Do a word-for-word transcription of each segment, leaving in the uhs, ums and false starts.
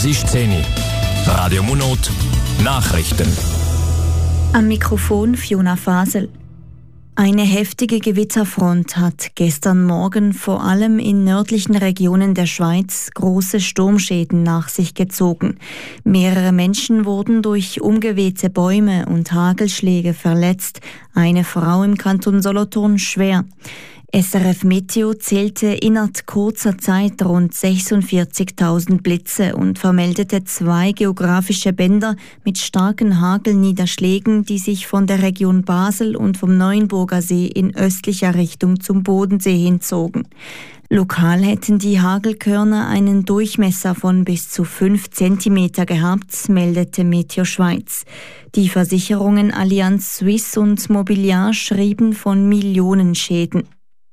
Es ist zehn Uhr. Radio Munot, Nachrichten. Am Mikrofon Fiona Fasel. Eine heftige Gewitterfront hat gestern Morgen vor allem in nördlichen Regionen der Schweiz große Sturmschäden nach sich gezogen. Mehrere Menschen wurden durch umgewehte Bäume und Hagelschläge verletzt, eine Frau im Kanton Solothurn schwer. S R F Meteo zählte innerhalb kurzer Zeit rund sechsundvierzigtausend Blitze und vermeldete zwei geografische Bänder mit starken Hagelniederschlägen, die sich von der Region Basel und vom Neuenburger See in östlicher Richtung zum Bodensee hinzogen. Lokal hätten die Hagelkörner einen Durchmesser von bis zu fünf Zentimeter gehabt, meldete Meteo Schweiz. Die Versicherungen Allianz Suisse und Mobiliar schrieben von Millionenschäden.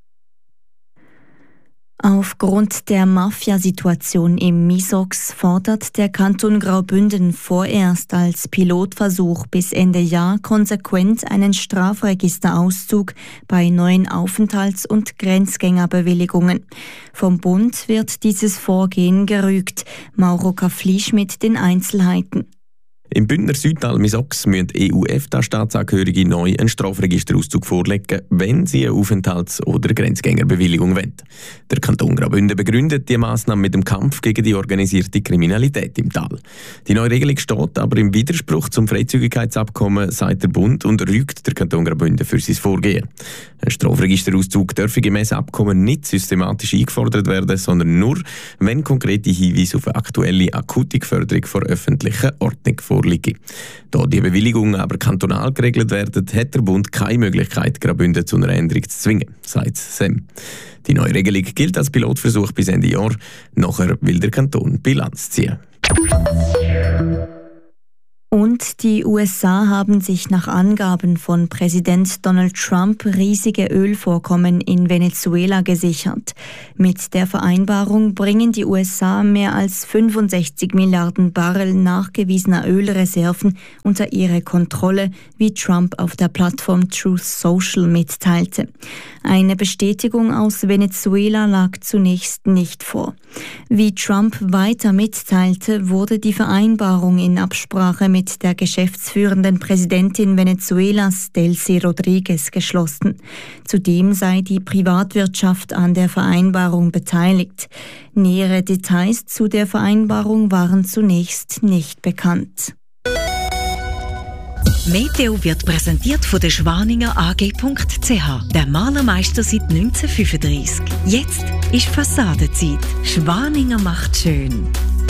Aufgrund der Mafia-Situation im Misox fordert der Kanton Graubünden vorerst als Pilotversuch bis Ende Jahr konsequent einen Strafregisterauszug bei neuen Aufenthalts- und Grenzgängerbewilligungen. Vom Bund wird dieses Vorgehen gerügt. Mauro Kafflisch mit den Einzelheiten. Im Bündner Südtal Misox müssen E U-EFTA-Staatsangehörige neu einen Strafregisterauszug vorlegen, wenn sie eine Aufenthalts- oder Grenzgängerbewilligung wollen. Der Kanton Graubünden begründet die Massnahme mit dem Kampf gegen die organisierte Kriminalität im Tal. Die neue Regelung steht aber im Widerspruch zum Freizügigkeitsabkommen, sagt der Bund, und rügt der Kanton Graubünden für sein Vorgehen. Ein Strafregisterauszug dürfe gemäss Abkommen nicht systematisch eingefordert werden, sondern nur, wenn konkrete Hinweise auf eine aktuelle akute Geförderung der öffentlichen Ordnung vorliegen. Da die Bewilligungen aber kantonal geregelt werden, hat der Bund keine Möglichkeit, Graubünden zu einer Änderung zu zwingen, sagt S E M. Die neue Regelung gilt als Pilotversuch bis Ende Jahr. Nachher will der Kanton Bilanz ziehen. Und die U S A haben sich nach Angaben von Präsident Donald Trump riesige Ölvorkommen in Venezuela gesichert. Mit der Vereinbarung bringen die U S A mehr als fünfundsechzig Milliarden Barrel nachgewiesener Ölreserven unter ihre Kontrolle, wie Trump auf der Plattform Truth Social mitteilte. Eine Bestätigung aus Venezuela lag zunächst nicht vor. Wie Trump weiter mitteilte, wurde die Vereinbarung in Absprache mit mit der geschäftsführenden Präsidentin Venezuelas, Delcy Rodriguez, geschlossen. Zudem sei die Privatwirtschaft an der Vereinbarung beteiligt. Nähere Details zu der Vereinbarung waren zunächst nicht bekannt. Meteo wird präsentiert von der Schwaninger A G punkt C H, der Malermeister seit neunzehnhundertfünfunddreissig. Jetzt ist Fassadenzeit. Schwaninger macht schön.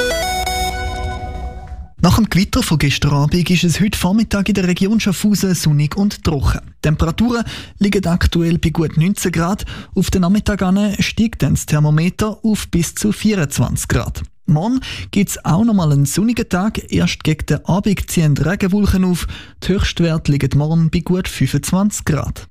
Nach dem Gewitter von gestern Abend ist es heute Vormittag in der Region Schaffhausen sonnig und trocken. Die Temperaturen liegen aktuell bei gut neunzehn Grad. Auf den Nachmittag an steigt dann das Thermometer auf bis zu vierundzwanzig Grad. Morgen gibt es auch nochmal einen sonnigen Tag. Erst gegen den Abend ziehen Regenwolken auf. Die Höchstwerte liegen morgen bei gut fünfundzwanzig Grad.